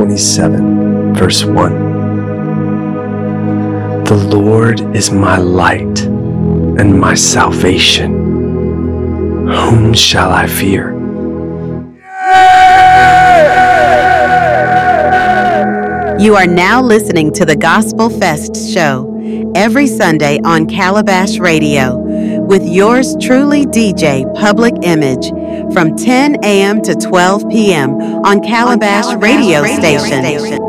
27, verse 1. The Lord is my light and my salvation. Whom shall I fear? You are now listening to the Gospel Fest show every Sunday on Calabash Radio with yours truly, DJ Public Image, from 10 a.m. to 12 p.m. on Calabash Radio Station.